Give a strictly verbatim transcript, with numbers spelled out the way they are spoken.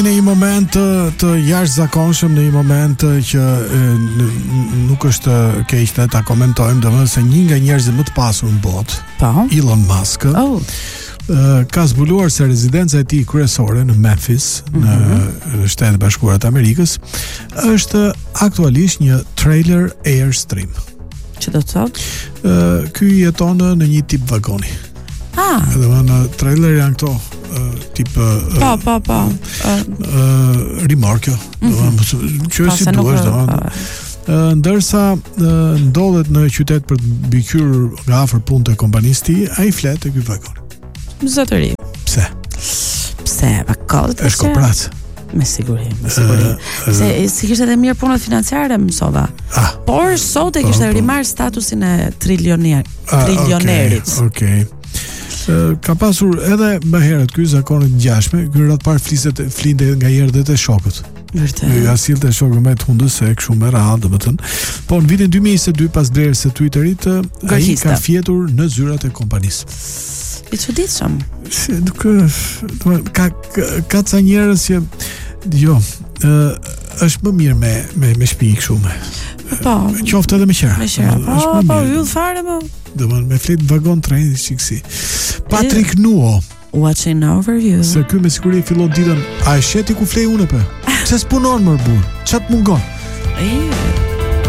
Në një moment të, të jashtëzakonshëm, në një moment që e, n, nuk është keq të ta komentojmë, domethënë se një nga njerëzit më të pasur në botë, po, Elon Musk, oh, e, ka zbuluar se rezidenca e tij kryesore në Memphis, Mhm. në Shtetet e Bashkuara të Amerikës, është aktualisht një trailer Airstream. që do të thotë? Ë ky jeton në një tip vagoni. Ah, Edhe në trailer janë këto uh, tip uh, po, po, po. Uh, uh, remorkjo, domethënë që pa, si se nuk duhesh, e- domethënë. Uh, ndërsa uh, ndodhet në qytet për të mbikëqyrë nga afër punë të kompanisë tij, ai flet te ky vagon. Zotëri. Pse? Pse? Pa kodët e Është koprac. Me siguri, me siguri. Ë, Se si kishte edhe mirë punët financiare mësova. Ah, Por sot e kishte po, po. rimar statusin e trilioner, ah, trilionerit. Okej. Okay, okay. Ka pasur edhe më herët ky zakon të ngjashme, ky rreth par fliset flinte nga herë dhe te shokët. Vërtet. Ja sillte shokë më të hundës se kështu me radhë, domethënë. Po në vitin dy mijë e njëzet e dy pas blerjes së Twitterit, ai Gërgjiste. ka fjetur në zyrat e kompanisë. I çuditshëm. Se nuk domethënë ka ka, ka ca njerëz që jo, ë është më mirë me me me shtëpi kështu me. Po. Qoftë edhe me qira. Me qira. Është Po, më po, mirë. yll fare po. Domethënë me flet vagon treni çiksi. Patrick Nuo, Watching over you. se ky me siguri fillon ditën, a e sheti ku flej unë për? Pse s'punon më burr? Çat mungon? E,